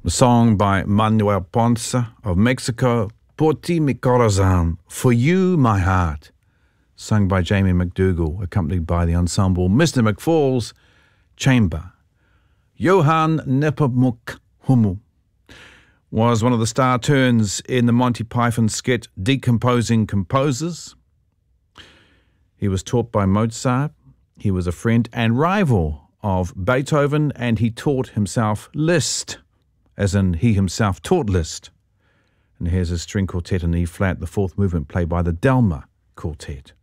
A song by Manuel Ponce of Mexico, Por ti mi corazón, For You my heart, sung by Jamie McDougall, accompanied by the ensemble Mr. McFall's Chamber. Johann Nepomuk Hummel was one of the star turns in the Monty Python skit Decomposing Composers. He was taught by Mozart. He was a friend and rival of Beethoven, and he taught himself Liszt, as in he himself taught Liszt. And here's his string quartet in E-flat, the fourth movement, played by the Delmer Quartet.